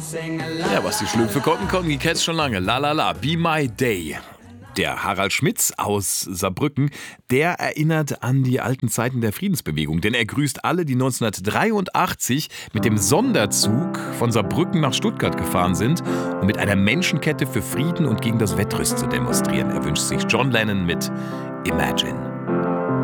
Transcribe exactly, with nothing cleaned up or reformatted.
Ja, was die Schlümpfe konnten, konnten die Cats schon lange. La la la, Be My Day. Der Harald Schmitz aus Saarbrücken, der erinnert an die alten Zeiten der Friedensbewegung. Denn er grüßt alle, die neunzehnhundertdreiundachtzig mit dem Sonderzug von Saarbrücken nach Stuttgart gefahren sind, um mit einer Menschenkette für Frieden und gegen das Wettrüst zu demonstrieren. Er wünscht sich John Lennon mit Imagine.